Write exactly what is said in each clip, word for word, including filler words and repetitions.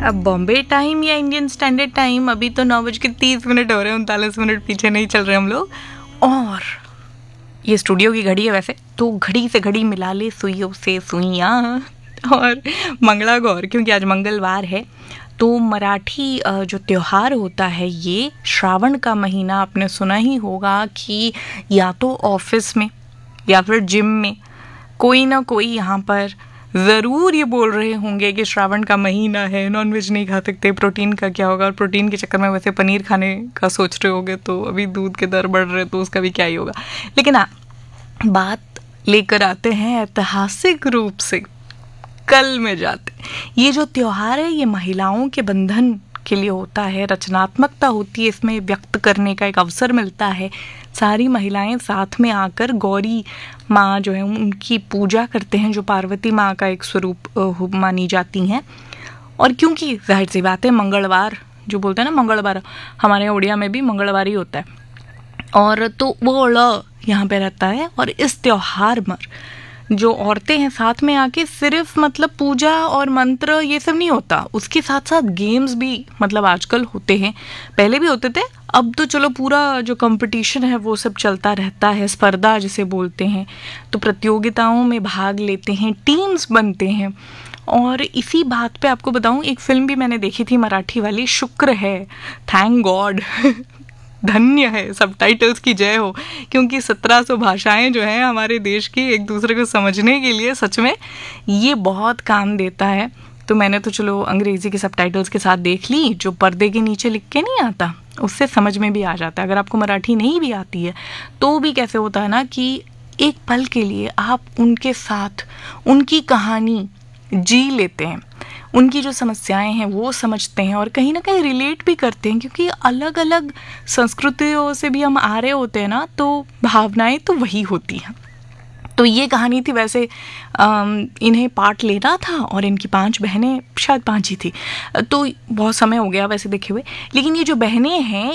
अब बॉम्बे टाइम या Indian standard time, अभी तो नौ बज के तीस मिनट हो रहे हैं, उनतालीस मिनट पीछे नहीं चल रहे हम लोग। और ये स्टूडियो की घड़ी है वैसे तो, घड़ी से घड़ी मिला ले सुइयों से सुइयाँ। और मंगला गौर, क्योंकि आज मंगलवार है, तो मराठी जो त्यौहार होता है ये श्रावण का महीना, आपने सुना ही होगा कि या तो ऑफिस में या फिर जिम में कोई ना कोई यहाँ पर ज़रूर ये बोल रहे होंगे कि श्रावण का महीना है, नॉनवेज नहीं खा सकते, प्रोटीन का क्या होगा। और प्रोटीन के चक्कर में वैसे पनीर खाने का सोच रहे होगे, तो अभी दूध के दर बढ़ रहे तो उसका भी क्या ही होगा। लेकिन हाँ, बात लेकर आते हैं ऐतिहासिक रूप से कल में जाते। ये जो त्यौहार है ये महिलाओं के बंधन के लिए होता है, रचनात्मकता होती है, इसमें व्यक्त करने का एक अवसर मिलता है। सारी महिलाएं साथ में आकर गौरी माँ जो है उनकी पूजा करते हैं, जो पार्वती माँ का एक स्वरूप मानी जाती हैं। और क्योंकि जाहिर सी बात है, मंगलवार जो बोलते हैं ना, मंगलवार हमारे यहाँ उड़िया में भी मंगलवार ही होता है, और तो वो ड़ यहाँ पे रहता है। और इस त्यौहार में जो औरतें हैं साथ में आके सिर्फ मतलब पूजा और मंत्र ये सब नहीं होता, उसके साथ साथ गेम्स भी मतलब आजकल होते हैं, पहले भी होते थे, अब तो चलो पूरा जो कंपटीशन है वो सब चलता रहता है, स्पर्धा जिसे बोलते हैं। तो प्रतियोगिताओं में भाग लेते हैं, टीम्स बनते हैं। और इसी बात पे आपको बताऊं, एक फिल्म भी मैंने देखी थी मराठी वाली, शुक्र है, थैंक गॉड धन्य है, सबटाइटल्स की जय हो, क्योंकि सत्रह सौ भाषाएं जो हैं हमारे देश की, एक दूसरे को समझने के लिए सच में ये बहुत काम देता है। तो मैंने तो चलो अंग्रेज़ी के सबटाइटल्स के साथ देख ली, जो पर्दे के नीचे लिख के नहीं आता उससे समझ में भी आ जाता है। अगर आपको मराठी नहीं भी आती है तो भी कैसे होता है ना कि एक पल के लिए आप उनके साथ उनकी कहानी जी लेते हैं, उनकी जो समस्याएं हैं वो समझते हैं और कहीं ना कहीं रिलेट भी करते हैं, क्योंकि अलग अलग संस्कृतियों से भी हम आ रहे होते हैं ना, तो भावनाएं तो वही होती हैं। तो ये कहानी थी, वैसे इन्हें पार्ट लेना था और इनकी पांच बहनें, शायद पांच ही थी, तो बहुत समय हो गया वैसे देखे हुए। लेकिन ये जो बहनें हैं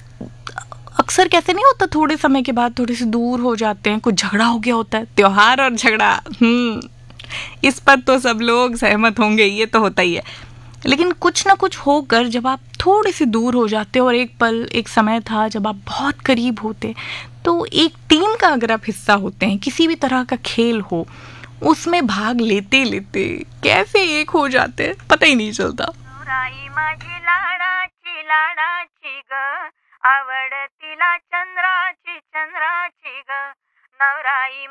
अक्सर कैसे नहीं होता, थोड़े समय के बाद थोड़े से दूर हो जाते हैं, कुछ झगड़ा हो गया होता है, त्योहार और झगड़ा, हम्म इस पर तो सब लोग सहमत होंगे, ये तो होता ही है। लेकिन कुछ ना कुछ होकर जब आप थोड़े से दूर हो जाते हो, और एक पल एक समय था जब आप बहुत करीब होते, तो एक टीम का अगर आप हिस्सा होते हैं, किसी भी तरह का खेल हो, उसमें भाग लेते लेते कैसे एक हो जाते हैं पता ही नहीं चलता। आवड तिला चंद्राची चंद्राची ग नवराई